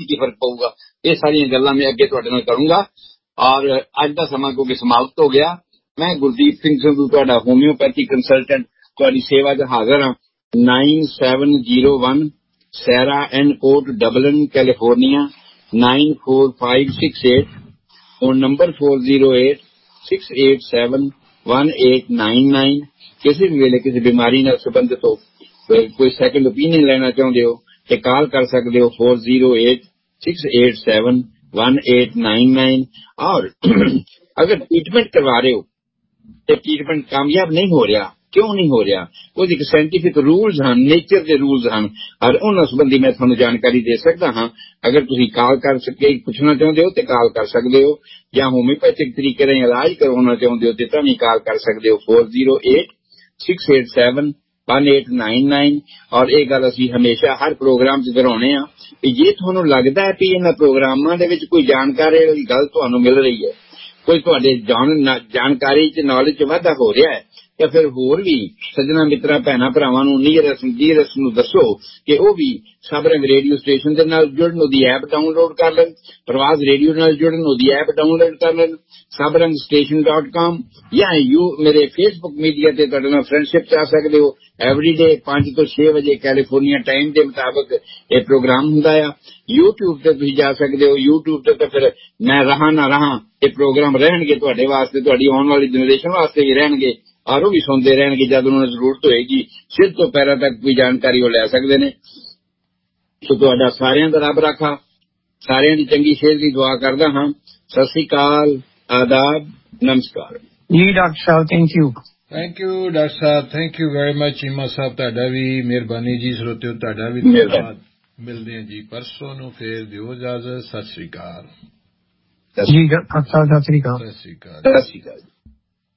ਕੀ ਫਰਕ ਪਊਗਾ। ਇਹ ਸਾਰੀਆਂ ਗੱਲਾਂ ਮੈਂ ਅੱਗੇ ਤੁਹਾਡੇ ਨਾਲ ਕਰੂੰਗਾ। ਔਰ ਅੱਜ ਦਾ ਸਮਾਂ ਕਿਉਂਕਿ ਸਮਾਪਤ ਹੋ ਗਿਆ, ਮੈਂ ਗੁਰਦੀਪ ਸਿੰਘ ਸੰਧੂ ਤੁਹਾਡਾ ਹੋਮਿਓਪੈਥੀ ਕੰਸਲਟੈਂਟ ਤੁਹਾਡੀ ਸੇਵਾ 'ਚ ਹਾਜ਼ਰ ਹਾਂ। 9701 ਸੈਰਾ and coat Dublin California 94568। Phone number 4086871899। ਕਿਸੇ ਵੀ ਵੇਲੇ ਕਿਸੇ ਬਿਮਾਰੀ ਨਾਲ ਸੰਬੰਧਿਤ ਹੋ, ਕੋਈ ਸੈਕੰਡ ਓਪੀਨੀਅਨ ਲੈਣਾ ਚਾਹੁੰਦੇ ਹੋ ਤੇ ਕਾਲ ਕਰ ਸਕਦੇ ਹੋ 4086871899। ਔਰ ਅਗਰ ਟ੍ਰੀਟਮੈਂਟ ਕਰਵਾ ਰਹੇ ਹੋ ਤੇ ਟ੍ਰੀਟਮੈਂਟ ਕਾਮਯਾਬ ਨਹੀਂ ਹੋ ਰਿਹਾ, ਕਿਉਂ ਨਹੀਂ ਹੋ ਰਿਹਾ? ਉਹਦੇ ਇੱਕ ਸਾਇੰਟੀਫਿਕ ਰੂਲਸ ਹਨ, ਨੇਚਰ ਦੇ ਰੂਲਸ ਹਨ, ਔਰ ਉਹਨਾਂ ਸੰਬੰਧੀ ਮੈਂ ਤੁਹਾਨੂੰ ਜਾਣਕਾਰੀ ਦੇ ਸਕਦਾ ਹਾਂ। ਅਗਰ ਤੁਸੀਂ ਕਾਲ ਕਰ ਸਕੇ ਪੁੱਛਣਾ ਚਾਹੁੰਦੇ ਹੋ ਤੇ ਕਾਲ ਕਰ ਸਕਦੇ ਹੋ, ਜਾਂ ਹੋਮਿਓਪੈਥਿਕ ਤਰੀਕੇ ਨਾਲ ਇਲਾਜ ਕਰਵਾਉਣਾ ਚਾਹੁੰਦੇ ਹੋ ਤੇ ਤਾਂ ਵੀ ਕਾਲ ਕਰ ਸਕਦੇ ਹੋ 4086871899। ਔਰ ਇਹ ਗੱਲ ਅਸੀਂ ਹਮੇਸ਼ਾ ਹਰ ਪ੍ਰੋਗਰਾਮ 'ਚ ਦੁਹਰਾਉਂਦੇ ਹਾਂ ਕਿ ਜੇ ਤੁਹਾਨੂੰ ਲੱਗਦਾ ਹੈ ਕਿ ਇਹਨਾਂ ਪ੍ਰੋਗਰਾਮਾਂ ਦੇ ਵਿੱਚ ਕੋਈ ਜਾਣਕਾਰੀ ਵਾਲੀ ਗੱਲ ਤੁਹਾਨੂੰ ਮਿਲ ਰਹੀ ਹੈ, ਕੋਈ ਤੁਹਾਡੇ ਜਾਣਕਾਰੀ 'ਚ ਨੌਲੇਜ 'ਚ ਵਾਧਾ ਹੋ ਰਿਹਾ ਹੈ, ਜਾਂ ਫਿਰ ਹੋਰ ਵੀ ਸੱਜਣਾ ਮਿੱਤਰਾਂ ਭੈਣਾਂ ਭਰਾਵਾਂ ਨੂੰ ਨੀਰਸ ਨੂੰ ਦੱਸੋ ਕਿ ਉਹ ਵੀ ਸਭ ਰੰਗ ਰੇਡੀਓ ਸਟੇਸ਼ਨ ਦੇ ਨਾਲ ਜੁੜਨ, ਉਹਦੀ ਐਪ ਡਾਊਨਲੋਡ ਕਰ ਲੈਣ, ਪ੍ਰਵਾਸ ਰੇਡੀਓ ਨਾਲ ਜੁੜਨ, ਉਹਦੀ ਐਪ ਡਾਊਨਲੋਡ ਕਰ ਲੈਣ, sabrang.station.com। ਜਾਂ ਮੇਰੇ ਫੇਸਬੁੱਕ ਮੀਡੀਆ ਤੇ ਤੁਹਾਡੇ ਨਾਲ ਫਰੈਂਡਸ਼ਿਪ 'ਚ ਆ ਸਕਦੇ ਹੋ। ਐਵਰੀਡੇ 5 ਤੋਂ 6 ਵਜੇ ਕੈਲੀਫੋਰਨੀਆ ਟਾਈਮ ਦੇ ਮੁਤਾਬਕ ਇਹ ਪ੍ਰੋਗਰਾਮ ਹੁੰਦਾ ਆ। YouTube ਤੇ ਤੁਸੀਂ ਜਾ ਸਕਦੇ ਹੋ। YouTube ਤੇ ਤਾਂ ਫਿਰ ਮੈਂ ਰਹਾਂ ਨਾ ਰਹਾਂ ਇਹ ਪ੍ਰੋਗਰਾਮ ਰਹਿਣਗੇ ਤੁਹਾਡੇ ਵਾਸਤੇ, ਤੁਹਾਡੀ ਆਉਣ ਵਾਲੀ ਜਨਰੇਸ਼ਨ ਵਾਸਤੇ ਵੀ ਰਹਿਣਗੇ, ਔਰ ਉਹ ਵੀ ਸੁਣਦੇ ਰਹਿਣਗੇ। ਜਦ ਉਹਨਾਂ ਨੂੰ ਜ਼ਰੂਰਤ ਹੋਏਗੀ ਸਿਰ ਤੋਂ ਪੈਰਾਂ ਤੱਕ ਕੋਈ ਜਾਣਕਾਰੀ ਉਹ ਲੈ ਸਕਦੇ ਨੇ। ਸੋ ਤੁਹਾਡਾ ਸਾਰਿਆਂ ਦਾ ਰੱਬ ਰਾਖਾ, ਸਾਰਿਆਂ ਦੀ ਚੰਗੀ ਸਿਹਤ ਦੀ ਦੁਆ ਕਰਦਾ ਹਾਂ। ਸਤਿ ਸ੍ਰੀ ਅਕਾਲ, ਆਦਾਬ, ਨਮਸਕਾਰ ਜੀ doctor Sahib. Thank you doctor Sahib, thank you very much. Cheema ਸਾਹਿਬ ਤੁਹਾਡਾ ਵੀ ਮਿਹਰਬਾਨੀ ਜੀ। ਸਰੋਤਿਓ ਤੁਹਾਡਾ ਵੀ ਧੰਨਵਾਦ। ਮਿਲਦੇ ਹਾਂ ਜੀ ਪਰਸੋਂ ਨੂੰ, ਫੇਰ ਦਿਓ ਇਜਾਜ਼ਤ। ਸਤਿ ਸ੍ਰੀ ਅਕਾਲ ਜੀ। ਸਤਿ ਸ੍ਰੀ ਅਕਾਲ। ਸਤਿ ਸ੍ਰੀ ਅਕਾਲ। ਸਤਿ ਸ੍ਰੀ ਅਕਾਲ।